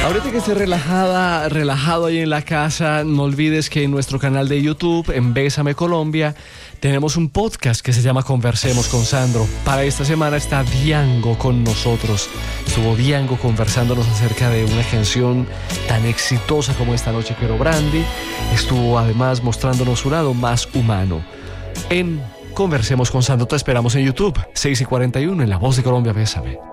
Ahorita que estés relajado ahí en la casa, no olvides que en nuestro canal de YouTube, en Bésame Colombia, tenemos un podcast que se llama Conversemos con Sandro. Para esta semana está Diango con nosotros. Estuvo Diango conversándonos acerca de una canción tan exitosa como Esta Noche Quiero Brandy. Estuvo además mostrándonos su lado más humano. En Conversemos con Sandro te esperamos en YouTube, 6:41 en La Voz de Colombia, Bésame.